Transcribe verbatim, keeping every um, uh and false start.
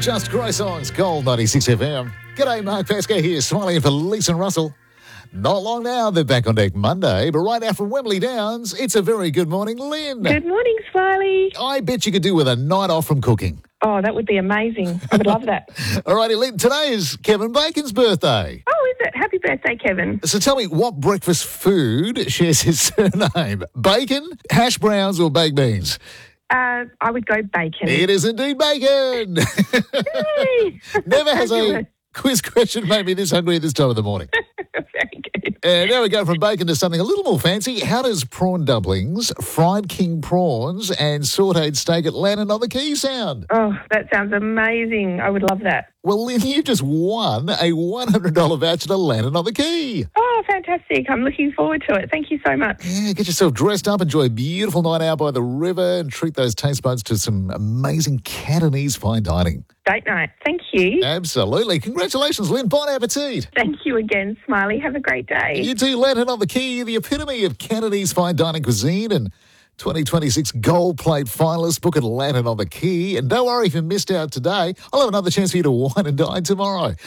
Just Croissants, Gold ninety-six F M. G'day, Mark Pesca here, smiling for Lisa and Russell. Not long now, they're back on deck Monday, but right now from Wembley Downs, it's a very good morning, Lynn. Good morning, Smiley. I bet you could do with a night off from cooking. Oh, that would be amazing. I would love that. All righty, Lynn, today is Kevin Bacon's birthday. Oh, is it? Happy birthday, Kevin. So tell me, what breakfast food shares his surname? Bacon, hash browns, or baked beans? Uh, I would go bacon. It is indeed bacon. Yay! Never has a quiz question made me this hungry at this time of the morning. Very good. And now we go from bacon to something a little more fancy. How does prawn dumplings, fried king prawns, and sautéed steak at Lannon on the Quay sound? Oh, that sounds amazing. I would love that. Well, Lynn, you just won a one hundred dollars voucher to Lannon on the Quay. Oh, fantastic. I'm looking forward to it. Thank you so much. Yeah, get yourself dressed up, enjoy a beautiful night out by the river, and treat those taste buds to some amazing Cantonese fine dining. Date night. Thank you. Absolutely. Congratulations, Lynn. Bon appetit. Thank you again, Smiley. Have a great day. You too, Lannon on the Quay, the epitome of Cantonese fine dining cuisine, and twenty twenty-six Gold Plate finalist. Book at Lannon on the Quay. And don't worry if you missed out today, I'll have another chance for you to wine and dine tomorrow.